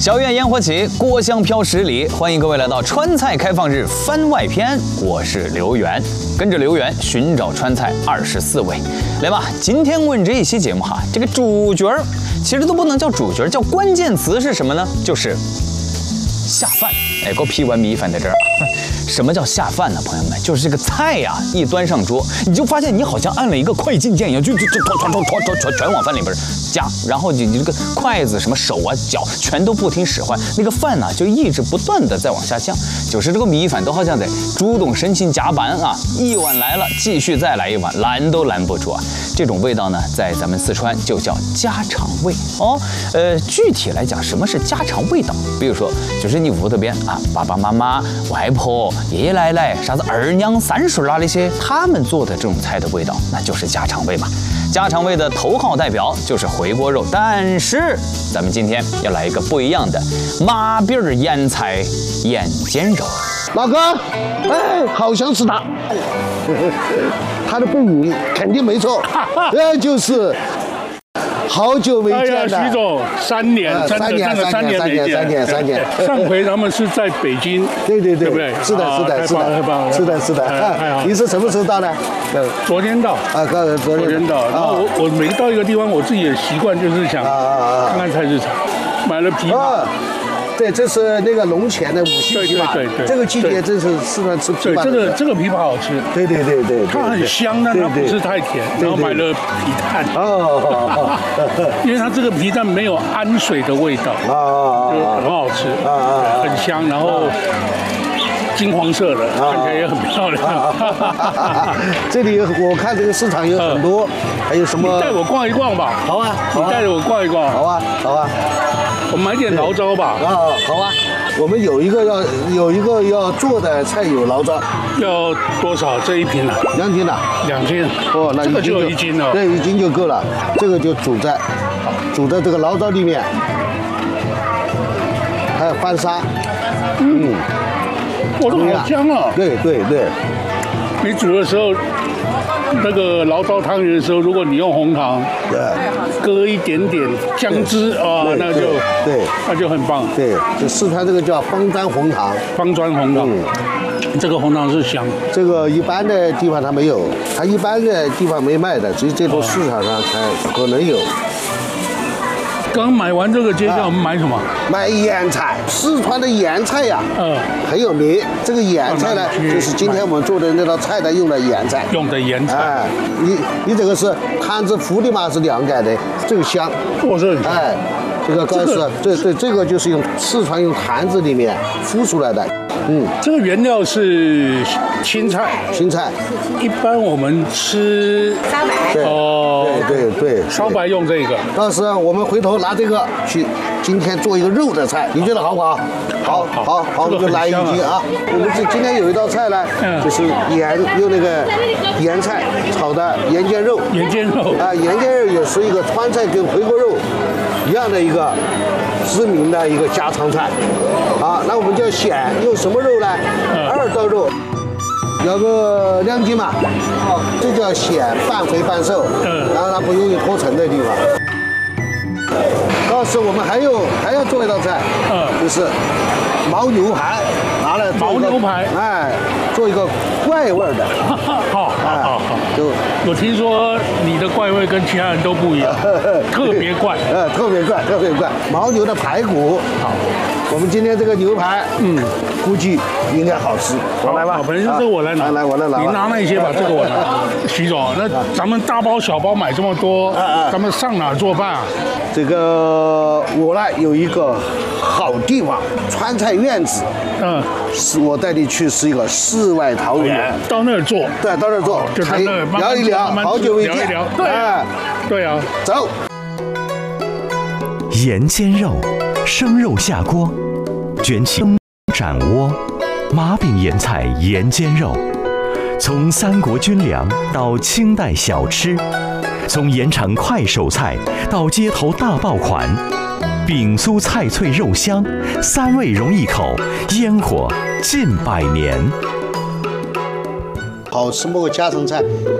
小院烟火起，锅香飘十里。欢迎各位来到川菜开放日番外篇，我是刘源，跟着刘源寻找川菜24味。来吧，今天问这一期节目哈，这个主角其实都不能叫主角，叫关键词是什么呢？就是下饭。哎，给我批完米饭在这儿。什么叫下饭呢？朋友们，就是这个菜呀，一端上桌，你就发现你好像按了一个快进键一样，就全往饭里边加，然后你这个筷子、什么手啊、脚全都不听使唤，那个饭呢就一直不断的在往下降，就是这个米饭都好像在主动申请加班啊，一碗来了，继续再来一碗，拦都拦不住啊。这种味道呢，在咱们四川就叫家常味哦。具体来讲，什么是家常味道？比如说，就是你屋头边啊，爸爸妈妈、外婆、爷爷奶奶、啥子二娘、三叔啊那些，他们做的这种菜的味道，那就是家常味嘛。家常味的头号代表就是回锅肉，但是咱们今天要来一个不一样的麻饼腌菜眼尖肉。 老哥，哎，好想吃它，它的背影肯定没错，就是好久没见了。 徐总，3年，真的3年。上回他们是在北京， 对， 对不对？ 是的。你是什么时候到的？ 昨天到。啊，昨天到。然后我每到一个地方，我自己的习惯就是想看看菜市场，买了枇杷。 对，这是那个龙泉的五星枇杷，对，这个季节真是四川吃枇杷。 对，这个枇杷好吃。对，它很香，但它不是太甜。然后买了皮蛋。因为它这个皮蛋没有氨水的味道，就很好吃，很香，然后金黄色的，看起来也很漂亮。 这里我看这个市场有很多，还有什么？ 你带我逛一逛吧。 好啊， 你带着我逛一逛。好啊。我买点醪糟吧。 好啊。我们有一个要做的菜有醪糟， 要多少？这一瓶呢 ？2斤了。 2斤。哦，那这个就1斤了。 对，1斤就够了。这个就煮在这个醪糟里面，还有翻砂。 哇，这好香啊！ 对。 你煮的时候，那个醪糟汤圆的时候，如果你用红糖，搁一点点姜汁啊，那就很棒。对， 就四川这个叫方砖红糖。 这个红糖是香。 这个一般的地方它没有，它一般的地方没卖的，只有这种市场上才可能有。 刚买完这个接下来我们买什么？ 买腌菜，四川的腌菜呀，很有名。这个腌菜呢，就是今天我们做的那道菜的用的腌菜。哎，你这个是坛子敷的嘛，是凉盖的，这个香。哎，这个刚是对，这个就是四川用坛子里面敷出来的。 这个原料是青菜。一般我们吃烧白。 对， 烧白用这个。 到时候我们回头拿这个去今天做一个肉的菜，你觉得好不好？好，我们就来1斤啊。我们今天有一道菜呢，就是用那个盐菜炒的盐煎肉。 盐煎肉也是一个川菜跟回锅肉一样的一个知名的一个家常菜。好，那我们就选用什么肉呢？2刀肉。要个2斤嘛，这叫显半肥半瘦，然后它不容易脱层的地方。到时我们还要做一道菜，就是牦牛排，拿来做做一个怪味的。 好。我听说你的怪味跟其他人都不一样，特别怪。 特别怪。牦牛的排骨，好。我们今天这个牛排，估计应该好吃。我来吧， 反正这个我来拿。 我来拿。 你拿那些吧，这个我拿。徐总，那咱们大包小包买这么多，咱们上哪做饭啊？ 这个我呢有一个好地方，川菜院子。是我带你去吃一个世外桃源。 到那儿做。对， 到那儿做，聊一聊，好久没见。 对啊。 走。 盐煎肉。生肉下锅，卷起斩窝，麻饼盐菜盐煎肉，从三国军粮到清代小吃，从盐场快手菜到街头大爆款，饼酥菜脆肉香，3味容易口，烟火近100年。 好吃么个家常菜。